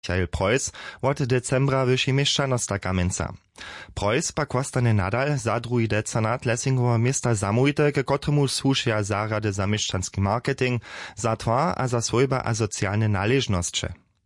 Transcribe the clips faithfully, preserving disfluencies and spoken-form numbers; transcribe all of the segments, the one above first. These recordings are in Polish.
Michael Preuss od decembra wyši mieszczanosta Kamenca. Preuss pak ostane nadal za drugi decanat Lessingowa miasta zamójte, ke kotremu słušia zarady za mieszczanski marketing, za tvar a za swojba a socjalne należnosće.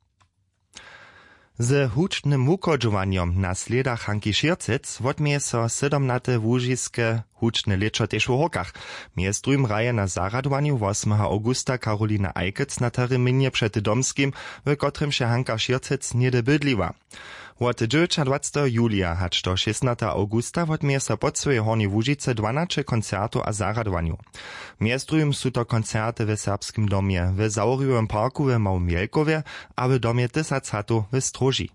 Z hučnym wukodžovanjom na sledach Hanki Šircec wotmije so siedemnate łužiske hučne lečo tež v Horkach. Mies drugim raje na zaradovanju ósmeho augusta Karolina Ajkec na terminie przed Domskim, w kotrym się Hanka Šircec niede bydliwa. Od dwudziestego julia hač do szesnastego augusta wotmije so pod swojej Horni Łužice dwanaście koncertu a zaradovanju. Mies drugim su to koncerty w Serbskim domie, w Zauriowym parku w Małmielkowie, a w domie Tysacatu w Stroži.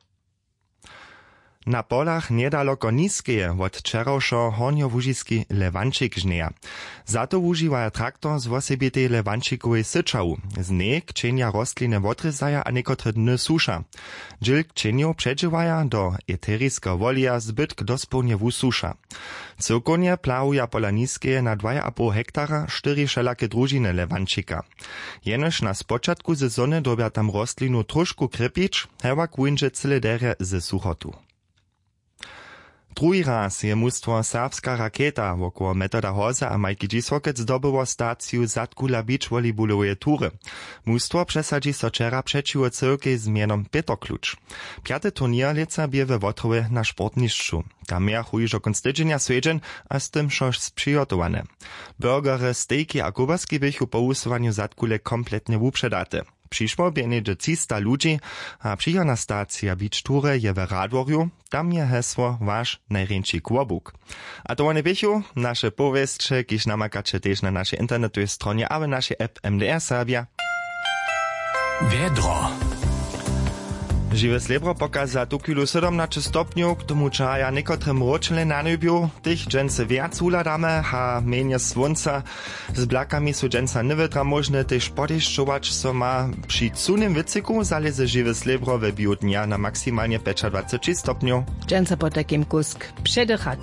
Na polach niedaleko Niskeje od wczorajszo horniołužiski lewančik žneja. Za to wuživaja traktor z wosebitej lewančikowej syczału. Z nej kčenja rostliny wotryzaja a niekotre dny susza. Dżil kčenju przedziwaja do eteriska wolija zbytk dospełnie wususza. Cyrkonie plałuja pola Niskeje na dwa i pół hektara cztery wszelakie družiny lewančika. Jenoż na spočatku sezony dobia tam rostlinu trošku krepić, hewak wynže cyle dere ze suchotu. Drugi raz je mustwo Serbska Raketa wokoło Metoda Horza a Majki Dzisokec zdobyło staciju Zatkula beach volleyballowej tury. Mustwo przesadzi so wczera przeciwko cyrkej z mianom Petoklucz. Piaty turnier leca bie we Wotrowie na sportniszczu. Tam miach już o konstydzenia swiedźen, a z tym szoś sprzygotowane. Burgery, stejki a kubaski bychu po usowaniu Zatkule kompletnie uprzedate. Przyszło bienie trzysta ludzi, a przyjana stacja beach tury je w Radworju, tam je hesło wasz najręci kłobuk. A to one bychu, nasze powiestrze, kiż namakacie też na naszej internetowej stronie, a w naszej app M D R Serbia. Wiedro. Žiwe slebro pokaza tu kilu siedemnaście stopniu, k tomu čaja nekotrem ročle nanubiu, tych dżęce wiac uladame, a menje słonca z blakami su dżęca niewytra możne też podejszczować, so ma przy cunym wycyku zależy žiwe slebro we biu dnia na maksymalnie dwadzieścia pięć stopniu. Dżęca po takim kusk przedychać.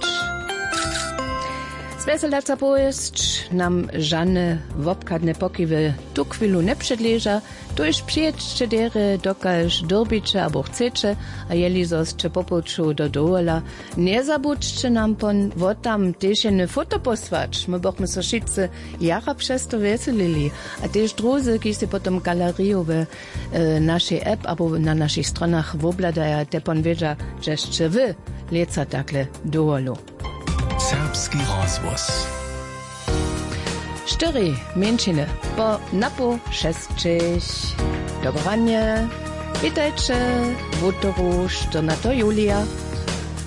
Zweselaca powieść nam żadne wopkadne pokiwy tu chwilu nie przedleża, to już przyjedźcie dery, dokaż dorbicie albo chcecie, a jeli zoscie popuczu do dołela, nie zabudźcie nam pon, wo tam też jedne foto posłać, my bochmy so wszyscy jara przez to weselili, a też druzy, ki się potem galerią w e, naszej app albo na naszych stronach wobladaja, te pon wiedzia, że jeszcze wy leca takle dołelu. Serbski rozwóz. Cztery mięciny po napo szesćdziesiąt. Dobranie. Witajcie w utoru czternastego Julia.